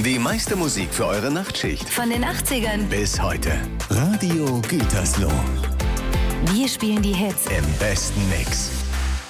Die meiste Musik für eure Nachtschicht. Von den 80ern Bis heute. Radio Gütersloh. Wir spielen die Hits Im besten Mix.